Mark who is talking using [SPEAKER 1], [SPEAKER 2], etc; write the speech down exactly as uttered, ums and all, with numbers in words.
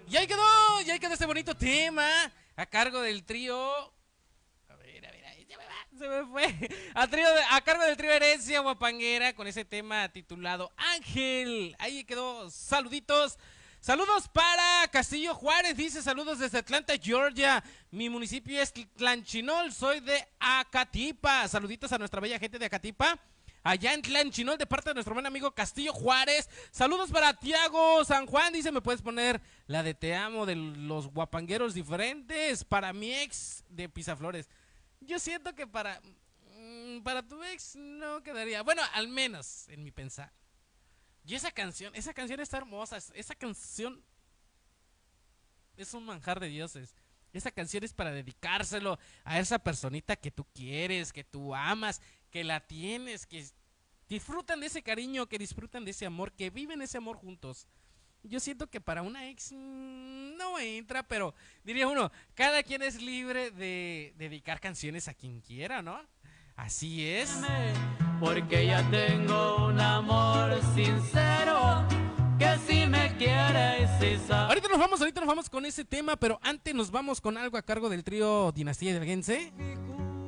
[SPEAKER 1] Y ahí quedó, y ahí quedó este bonito tema a cargo del trío. A ver, a ver, ahí se me va, se me fue. A, trío de- a cargo del trío Herencia Guapanguera con ese tema titulado Ángel. Ahí quedó, saluditos. Saludos para Castillo Juárez, dice saludos desde Atlanta, Georgia. Mi municipio es Tlanchinol, soy de Acatipa. Saluditos a nuestra bella gente de Acatipa. Allá en Tlanchinol, de parte de nuestro buen amigo Castillo Juárez. Saludos para Tiago San Juan. Dice, ¿me puedes poner la de Te Amo de los guapangueros diferentes? Para mi ex de Pisaflores. Yo siento que para, mm, para tu ex no quedaría. Bueno, al menos en mi pensar. Y esa canción, esa canción está hermosa. Esa canción es un manjar de dioses. Esa canción es para dedicárselo a esa personita que tú quieres, que tú amas, que la tienes, que disfrutan de ese cariño, que disfrutan de ese amor, que viven ese amor juntos. Yo siento que para una ex mmm, no entra, pero diría uno, cada quien es libre de dedicar canciones a quien quiera, ¿no? Así es.
[SPEAKER 2] Porque ya tengo un amor sincero que si me quieres y sabe.
[SPEAKER 1] Ahorita nos vamos, ahorita nos vamos con ese tema, pero antes nos vamos con algo a cargo del trío Dinastía Hidalguense.